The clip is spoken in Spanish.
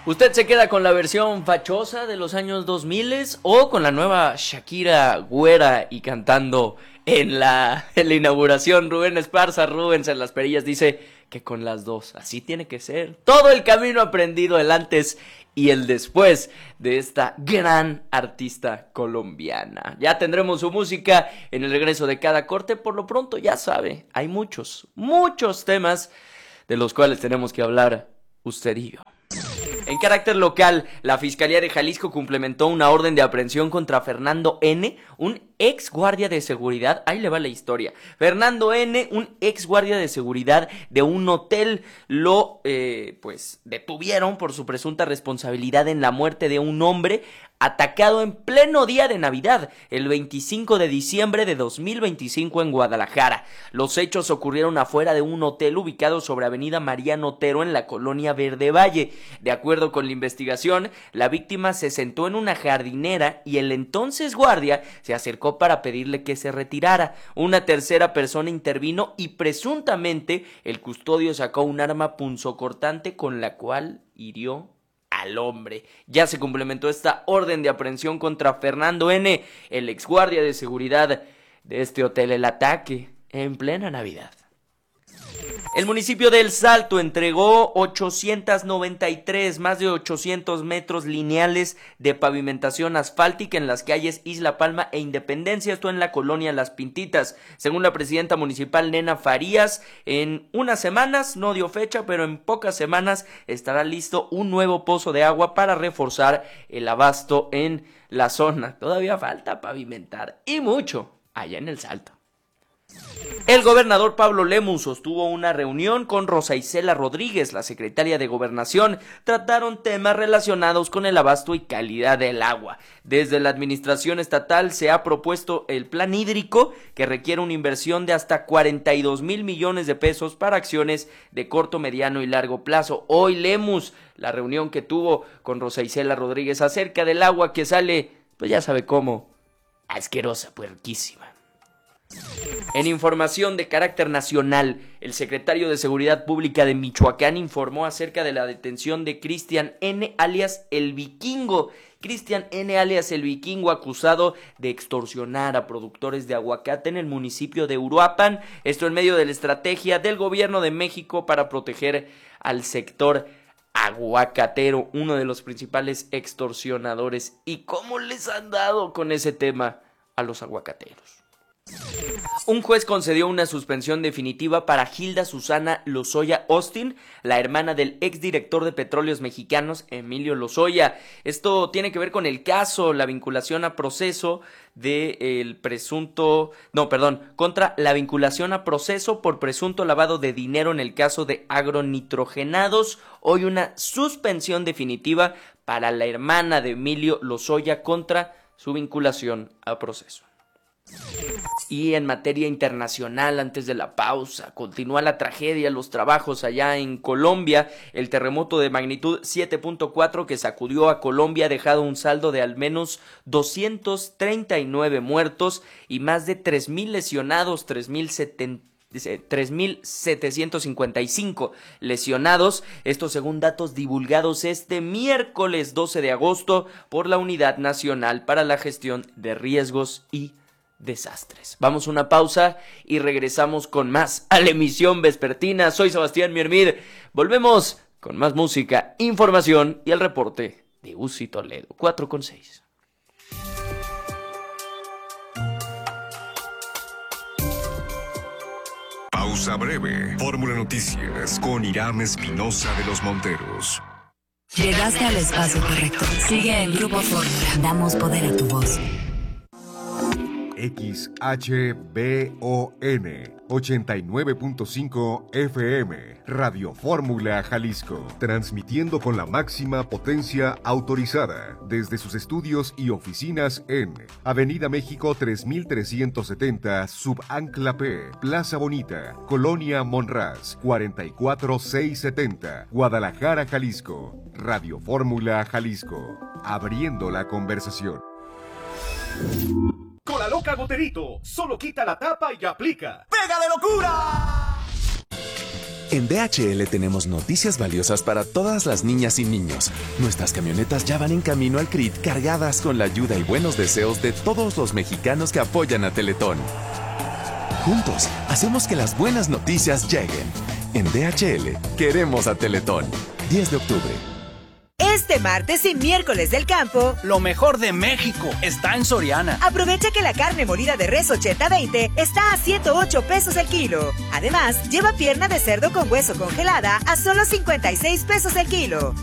¿Usted se queda con la versión fachosa de los años 2000 o con la nueva Shakira güera y cantando en la inauguración? Rubén Esparza, Rubens en las perillas, dice que con las dos, así tiene que ser. Todo el camino aprendido, el antes y el después de esta gran artista colombiana. Ya tendremos su música en el regreso de cada corte. Por lo pronto, ya sabe, hay muchos temas de los cuales tenemos que hablar usted y yo. En carácter local, la Fiscalía de Jalisco cumplimentó una orden de aprehensión contra Fernando N., un ex guardia de seguridad. Ahí le va la historia. Fernando N., un ex guardia de seguridad de un hotel, lo detuvieron por su presunta responsabilidad en la muerte de un hombre atacado en pleno día de Navidad, el 25 de diciembre de 2025 en Guadalajara. Los hechos ocurrieron afuera de un hotel ubicado sobre Avenida Mariano Otero en la colonia Verde Valle. De acuerdo con la investigación, la víctima se sentó en una jardinera y el entonces guardia se acercó para pedirle que se retirara. Una tercera persona intervino y presuntamente el custodio sacó un arma punzocortante con la cual hirió al hombre. Ya se complementó esta orden de aprehensión contra Fernando N., el exguardia de seguridad de este hotel. El ataque en plena Navidad. El municipio de El Salto entregó 893, más de 800 metros lineales de pavimentación asfáltica en las calles Isla Palma e Independencia, esto en la colonia Las Pintitas. Según la presidenta municipal Nena Farías, en unas semanas, no dio fecha, pero en pocas semanas estará listo un nuevo pozo de agua para reforzar el abasto en la zona. Todavía falta pavimentar y mucho allá en El Salto. El gobernador Pablo Lemus sostuvo una reunión con Rosa Isela Rodríguez, la secretaria de Gobernación. Trataron temas relacionados con el abasto y calidad del agua. Desde la administración estatal se ha propuesto el plan hídrico, que requiere una inversión de hasta 42 mil millones de pesos para acciones de corto, mediano y largo plazo. Hoy Lemus, la reunión que tuvo con Rosa Isela Rodríguez acerca del agua que sale, pues ya sabe cómo, asquerosa, puerquísima. En información de carácter nacional, el secretario de Seguridad Pública de Michoacán informó acerca de la detención de Cristian N. alias El Vikingo. Cristian N. alias El Vikingo, acusado de extorsionar a productores de aguacate en el municipio de Uruapan. Esto en medio de la estrategia del gobierno de México para proteger al sector aguacatero, uno de los principales extorsionadores. ¿Y cómo les han dado con ese tema a los aguacateros? Un juez concedió una suspensión definitiva para Hilda Susana Lozoya Austin, la hermana del exdirector de Petróleos Mexicanos, Emilio Lozoya. Esto tiene que ver con el caso, la vinculación a proceso contra la vinculación a proceso por presunto lavado de dinero en el caso de agronitrogenados. Hoy una suspensión definitiva para la hermana de Emilio Lozoya contra su vinculación a proceso. Y en materia internacional, antes de la pausa, continúa la tragedia, los trabajos allá en Colombia. El terremoto de magnitud 7.4 que sacudió a Colombia ha dejado un saldo de al menos 239 muertos y más de 3.000 lesionados, 3.755 lesionados, esto según datos divulgados este miércoles 12 de agosto por la Unidad Nacional para la Gestión de Riesgos y Desastres. Vamos a una pausa y regresamos con más a la emisión vespertina. Soy Sebastián Miermid. Volvemos con más música, información y el reporte de Uzi Toledo. 4:6. Pausa breve. Fórmula Noticias con Irán Espinosa de los Monteros. Llegaste al espacio correcto. Sigue en Grupo Fórmula. Damos poder a tu voz. XHBON 89.5 FM, Radio Fórmula Jalisco, transmitiendo con la máxima potencia autorizada desde sus estudios y oficinas en Avenida México 3370, Subancla P, Plaza Bonita, Colonia Monraz, 44670, Guadalajara, Jalisco. Radio Fórmula Jalisco, abriendo la conversación. Con la loca Goterito, solo quita la tapa y aplica. ¡Pega de locura! En DHL tenemos noticias valiosas para todas las niñas y niños. Nuestras camionetas ya van en camino al CRIT cargadas con la ayuda y buenos deseos de todos los mexicanos que apoyan a Teletón. Juntos, hacemos que las buenas noticias lleguen. En DHL, queremos a Teletón. 10 de octubre. Este martes y miércoles del campo, lo mejor de México está en Soriana. Aprovecha que la carne molida de res 80-20 está a 108 pesos el kilo. Además, lleva pierna de cerdo con hueso congelada a solo 56 pesos el kilo.